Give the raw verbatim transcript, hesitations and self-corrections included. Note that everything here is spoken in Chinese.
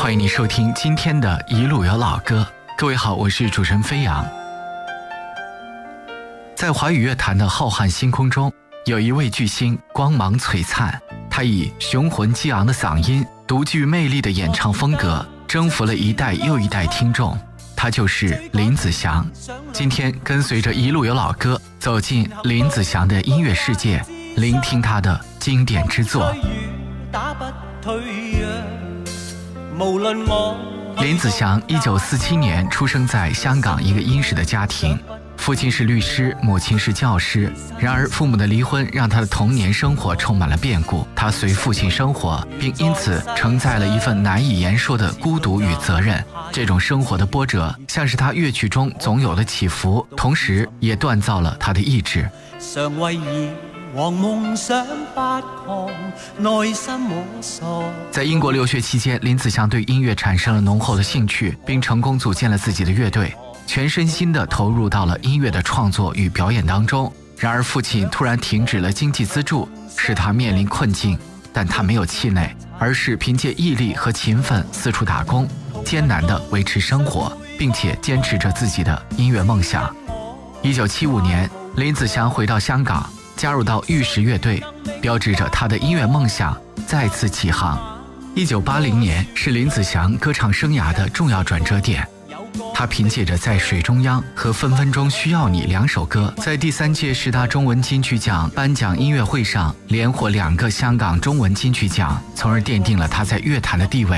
欢迎你收听今天的一路有老歌。各位好，我是主持人飞扬。在华语乐坛的浩瀚星空中，有一位巨星光芒璀璨，他以雄浑激昂的嗓音、独具魅力的演唱风格，征服了一代又一代听众。他就是林子祥。今天跟随着一路有老歌，走进林子祥的音乐世界，聆听他的经典之作。林子祥一九四七年出生在香港一个殷实的家庭，父亲是律师，母亲是教师。然而父母的离婚让他的童年生活充满了变故，他随父亲生活，并因此承载了一份难以言说的孤独与责任。这种生活的波折像是他乐曲中总有的起伏，同时也锻造了他的意志。 常为意往梦想发狂，内心摸索。 在英国留学期间，林子祥对音乐产生了浓厚的兴趣，并成功组建了自己的乐队，全身心地投入到了音乐的创作与表演当中。然而父亲突然停止了经济资助，使他面临困境，但他没有气馁，而是凭借毅力和勤奋四处打工，艰难地维持生活，并且坚持着自己的音乐梦想。一九七五年，林子祥回到香港，加入到玉石乐队，标志着他的音乐梦想再次起航。一九八零年是林子祥歌唱生涯的重要转折点，他凭借着《在水中央》和《分分钟需要你》两首歌，在第三届十大中文金曲奖颁奖音乐会上连获两个香港中文金曲奖，从而奠定了他在乐坛的地位。